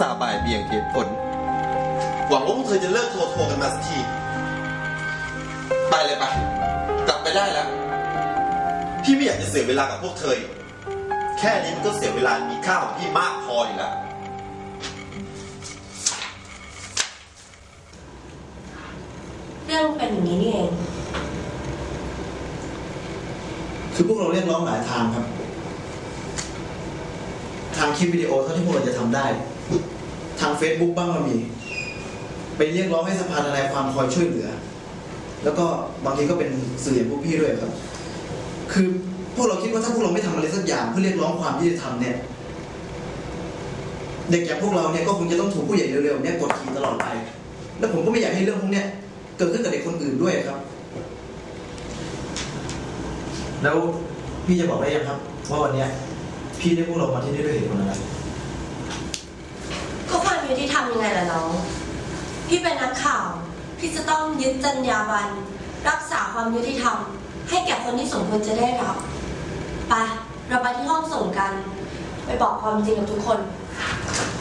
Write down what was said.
ส่าห์บ่ายเบี่ยงเหตุผลหวังว่าพวกเธอจะเลิกโทรกันมาสักทีไปเลยไปกลับไปได้แล้วพี่ไม่อยากจะเสียเวลากับพวกเธอแค่นี้มันก็เสียเวลามีค่าของพี่มากพออยู่แล้วเรื่องเป็นอย่างนี้นี่เองคือพวกเราเรียกร้องหลายทางครับทางคลิปวิดีโอเท่าที่พวกเราจะทำได้ทาง Facebook บ้างก็มีไปเรียกร้องให้สภาทนายความคอยช่วยเหลือแล้วก็บางทีก็เป็นสื่ออย่างพวกพี่ด้วยครับคือพวกเราคิดว่าถ้าพวกเราไม่ทำอะไรสักอย่างเพื่อเรียกร้องความยุติธรรมเนี่ยเด็กอย่างพวกเราเนี่ยก็คงจะต้องถูกผู้ใหญ่เร็วๆเนี่ยกดขี่ตลอดไปแล้วผมก็ไม่อยากให้เรื่องพวกเนี้ยเกิดขึ้นกับเด็กคนอื่นด้วยครับแล้วพี่จะบอกได้ยังครับว่าวันนี้พี่ได้พวกเรามาที่นี่ด้วยเหตุผลอะไรก็ความยุติธรรมยังไงล่ะน้องพี่เป็นนักข่าวพี่จะต้องยึดจรรยาบรรณรักษาความยุติธรรมให้แก่คนที่สมควรจะได้รับไปเราไปที่ห้องส่งกันไปบอกความจริงกับทุกคน